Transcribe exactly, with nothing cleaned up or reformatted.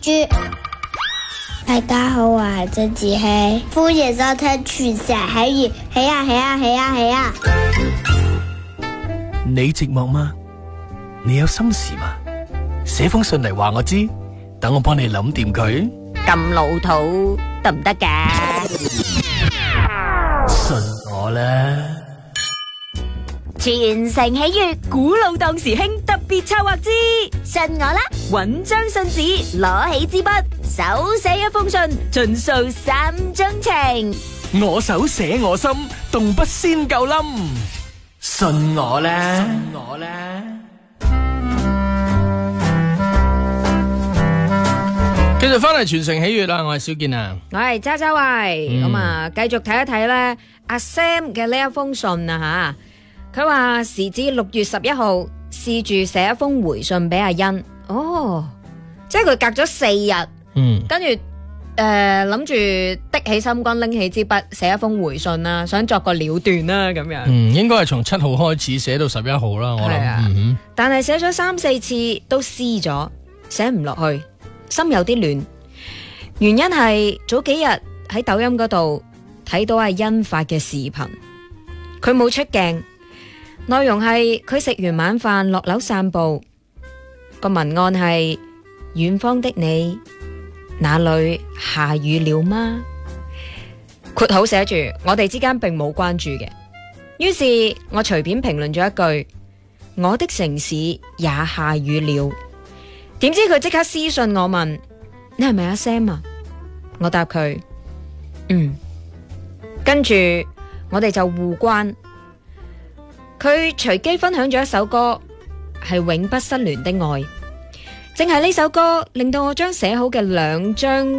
豬。大家好，我係曾子希，歡迎收聽全城喜悅，喜啊喜啊喜啊喜啊！ 你寂寞嗎？你有心事嗎？寫封信嚟話我知，等我幫你諗掂佢。 咁老土得唔得㗎？ 信我啦！ 全城喜悅，古老當時興特別策劃之信我啦！搵張信紙，攞起支筆，手寫一封信，盡訴三中情。 我手寫我心，動筆先夠冧。信我啦！信我啦！繼續翻嚟全城喜悅啦，我係小健啊， 我係渣渣慧，咁啊，繼續睇一睇咧，阿 Sam 嘅呢一封信啊吓，佢話時至六月十一號，試住寫一封回信俾阿欣，哦，即係佢隔咗四日，嗯，跟住誒諗住的起心肝，拎起支筆寫一封回信啦，想作個了斷啦咁樣， 嗯，應該係從七號開始寫到十一號啦，我諗，啊嗯、 但係寫咗三四次都撕咗，寫唔落去。心有啲亂，原因係早幾日喺抖音嗰度睇到阿欣發嘅視頻，佢冇出鏡，內容係佢食完晚飯落樓散步，個文案係遠方的你，那裏下雨了嗎？括號寫住我哋之間並冇關注嘅，於是我隨便評論咗一句我的城市也下雨了。點知佢即刻私信我問你係咪阿 Sam 啊？我答佢嗯，跟住我哋就互關。佢隨機分享咗一首歌，係永不失聯的愛，正係呢首歌令到我將寫好嘅兩張